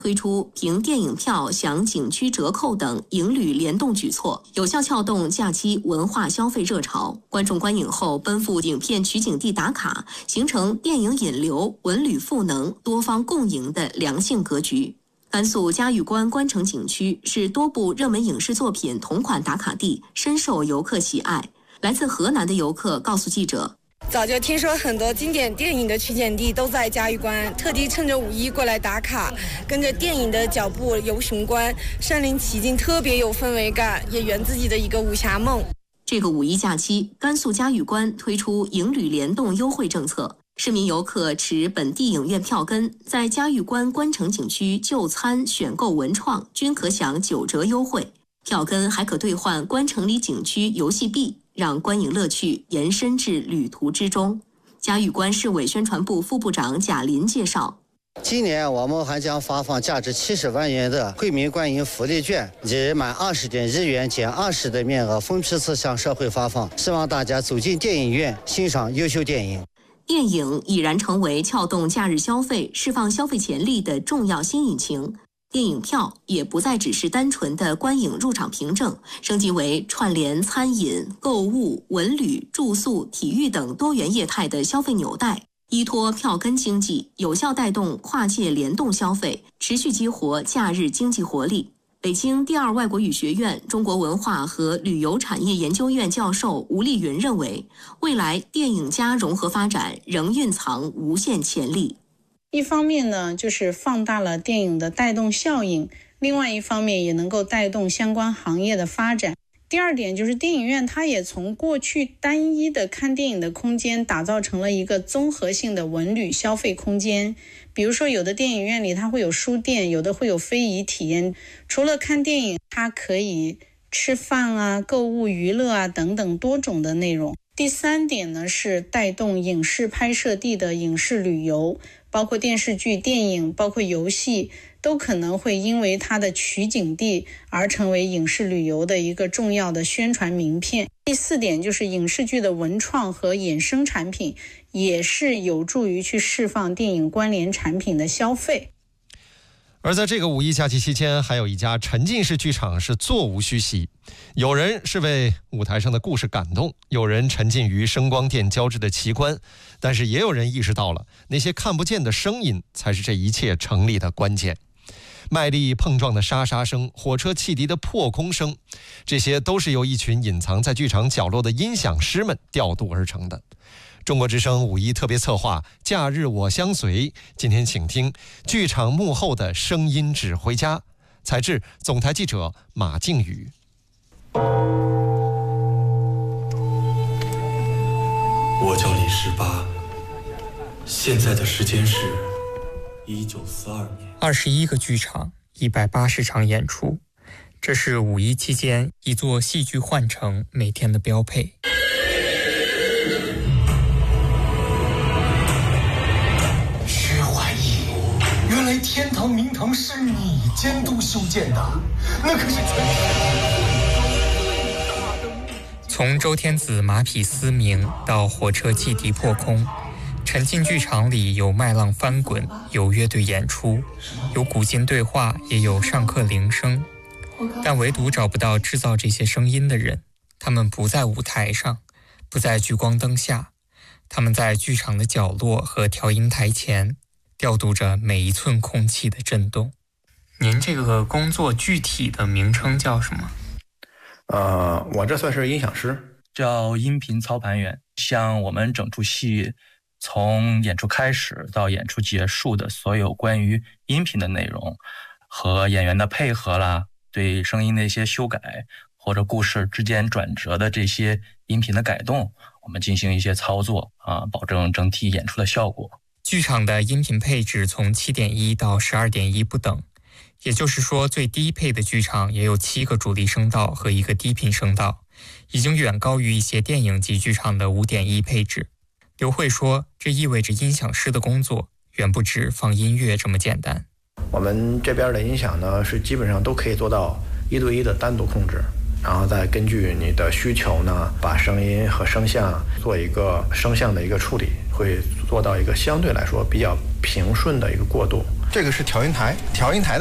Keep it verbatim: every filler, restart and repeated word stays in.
推出凭电影票享景区折扣等影旅联动举措，有效撬动假期文化消费热潮。观众观影后奔赴影片取景地打卡，形成电影引流、文旅赋能、多方共赢的良性格局。甘肃嘉峪关关城景区是多部热门影视作品同款打卡地，深受游客喜爱。来自河南的游客告诉记者， 早就听说很多经典电影的取景地都在嘉峪关，特地趁着五一过来打卡，跟着电影的脚步游雄关，身临其境，特别有氛围感，也圆自己的一个武侠梦。 这个五一假期，甘肃嘉峪关推出影旅联动优惠政策，市民游客持本地影院票根，在嘉峪关关城景区就餐、选购文创均可享九折优惠，票根还可兑换关城里景区游戏币，让观影乐趣延伸至旅途之中。嘉峪关市委宣传部副部长贾林介绍， 今年我们还将发放价值七十万元的惠民观影福利券，以满二十点日元减二十的面额分批次向社会发放，希望大家走进电影院欣赏优秀电影。 电影已然成为撬动假日消费、释放消费潜力的重要新引擎。电影票也不再只是单纯的观影入场凭证，升级为串联餐饮、购物、文旅、住宿、体育等多元业态的消费纽带，依托票根经济，有效带动跨界联动消费，持续激活假日经济活力。北京第二外国语学院中国文化和旅游产业研究院教授吴丽云认为，未来电影加融合发展仍蕴藏无限潜力。 一方面呢，就是放大了电影的带动效应，另外一方面也能够带动相关行业的发展。第二点就是电影院它也从过去单一的看电影的空间打造成了一个综合性的文旅消费空间。比如说有的电影院里它会有书店，有的会有非遗体验，除了看电影它可以吃饭啊、购物、娱乐啊等等多种的内容。第三点呢是带动影视拍摄地的影视旅游，包括电视剧、电影，包括游戏，都可能会因为它的取景地而成为影视旅游的一个重要的宣传名片。第四点就是影视剧的文创和衍生产品，也是有助于去释放电影关联产品的消费。 而在这个五一假期期间，还有一家沉浸式剧场是座无虚席，有人是被舞台上的故事感动，有人沉浸于声光电交织的奇观，但是也有人意识到了那些看不见的声音才是这一切成立的关键。麦粒碰撞的沙沙声，火车汽笛的破空声，这些都是由一群隐藏在剧场角落的音响师们调度而成的。中国之声五一特别策划假日我相随，今天请听剧场幕后的声音指挥家，采制总台记者马靖宇。 我叫李十八，现在的时间是一九四二年。 二十一个剧场，一百八十场演出，这是五一期间一座戏剧换乘每天的标配。 原来天堂明堂是你监督修建的，那可是全从周天子马匹嘶鸣到火车汽笛破空，沉浸剧场里有麦浪翻滚，有乐队演出，有古今对话，也有上课铃声，但唯独找不到制造这些声音的人。他们不在舞台上，不在聚光灯下，他们在剧场的角落和调音台前，调度着每一寸空气的震动。您这个工作具体的名称叫什么？ 呃，我这算是音响师， 叫音频操盘员。像我们整出戏从演出开始到演出结束的所有关于音频的内容和演员的配合啦，对声音的一些修改，或者故事之间转折的这些音频的改动，我们进行一些操作啊，保证整体演出的效果。 剧场的音频配置从 七点一 到 十二点一 不等，也就是说最低配的剧场也有七个主力声道和一个低频声道，已经远高于一些电影级剧场的 五点一 配置。刘慧说，这意味着音响师的工作远不止放音乐这么简单。 我们这边的音响呢，是基本上都可以做到一对一的单独控制，然后再根据你的需求呢，把声音和声像做一个声像的一个处理，会做到一个相对来说比较平顺的一个过渡。 这个是调音台，调音台